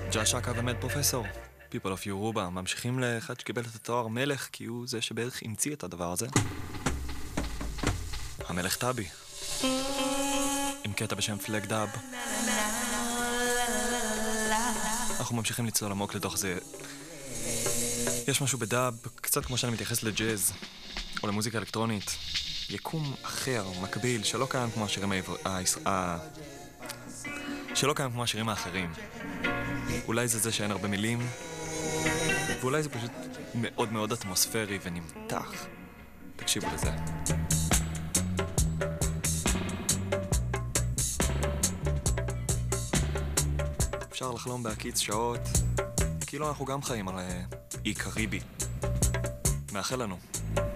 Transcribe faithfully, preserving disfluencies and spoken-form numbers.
ג'וש אקה ומד פרופסור, People of Yoruba, ממשיכים לאחד שקיבל את התואר מלך, כי הוא זה שבערך המציא את הדבר הזה. המלך טאבי, עם קטע בשם פלג דאב. אנחנו ממשיכים לצלול עמוק לתוך זה. יש משהו בדאב, קצת כמו שאני מתייחס לג'אז, או למוזיקה אלקטרונית. יקום אחר, מקביל, שלא קיים כמו השירים העבר... ה... שלא קיים כמו השירים האחרים. אולי זה זה שאין הרבה מילים, ואולי זה פשוט מאוד מאוד אטמוספרי ונמתח. תקשיבו לזה. אפשר לחלום בהקיץ שעות, כאילו אנחנו גם חיים על אי קריבי. מאחל לנו.